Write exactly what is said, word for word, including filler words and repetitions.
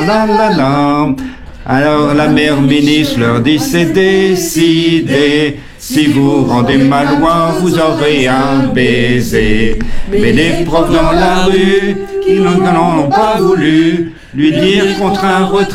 la la la. Alors la mère ministre leur dit c'est décidé, si vous rendez ma loi, vous aurez un baiser. Mais les profs dans la rue, qui n'en ont pas voulu, lui dire contre un retrait.